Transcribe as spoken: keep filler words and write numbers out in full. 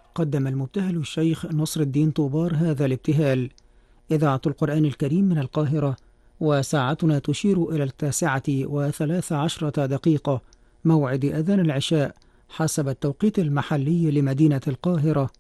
قدم المبتهل الشيخ نصر الدين طوبار هذا الابتهال. إذاعة القرآن الكريم من القاهرة، وساعتنا تشير إلى التاسعة وثلاث عشرة دقيقة موعد أذان العشاء حسب التوقيت المحلي لمدينة القاهرة.